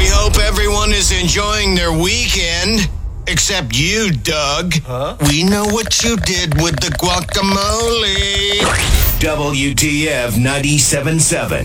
We hope everyone is enjoying their weekend. Except you, Doug. Huh? We know what you did with the guacamole. WTF 97.7.